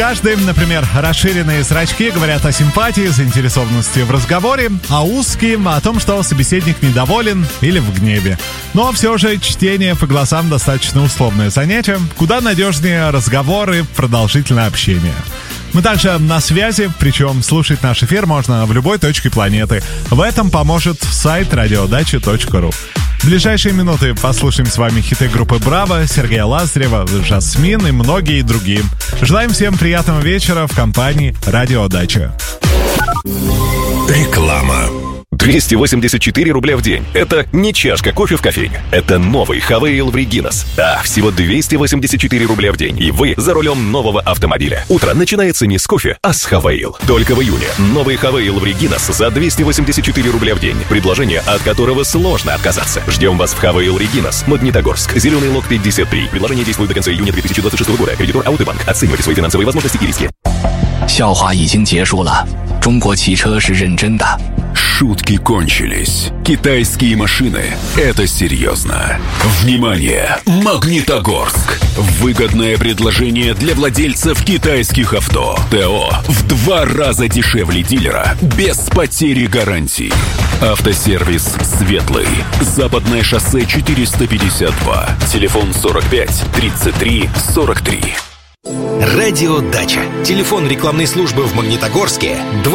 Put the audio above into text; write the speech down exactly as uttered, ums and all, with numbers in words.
Каждый, например, расширенные зрачки говорят о симпатии, заинтересованности в разговоре, а узкие — о том, что собеседник недоволен или в гневе. Но все же чтение по глазам достаточно условное занятие, куда надежнее разговоры, продолжительное общение. Мы также на связи, причем слушать наш эфир можно в любой точке планеты. В этом поможет сайт радиодача точка ру. В ближайшие минуты послушаем с вами хиты группы «Браво», Сергея Лазарева, «Жасмин» и многие другие. Желаем всем приятного вечера в компании «Радио Дача». Реклама. двести восемьдесят четыре рубля в день. Это не чашка кофе в кофейне. Это новый Хавейл в Регинас. Да, всего двести восемьдесят четыре рубля в день. И вы за рулем нового автомобиля. Утро начинается не с кофе, а с Хавейл. Только в июне. Новый Хавейл в Регинас за двести восемьдесят четыре рубля в день. Предложение, от которого сложно отказаться. Ждем вас в Хавейл Регинас, Магнитогорск, Зеленый Лог пятьдесят три. Предложение действует до конца июня две тысячи двадцать шестого года. Кредитор Аутобанк. Оценивайте свои финансовые возможности и риски. 笑话已经结束了，中国汽车是认真的。 Шутки кончились. Китайские машины — это серьезно. Внимание! Магнитогорск. Выгодное предложение для владельцев китайских авто. ТО в два раза дешевле дилера, без потери гарантии. Автосервис «Светлый». Западное шоссе четыреста пятьдесят два. Телефон сорок пять тридцать три сорок три. Радио Дача. Телефон рекламной службы в Магнитогорске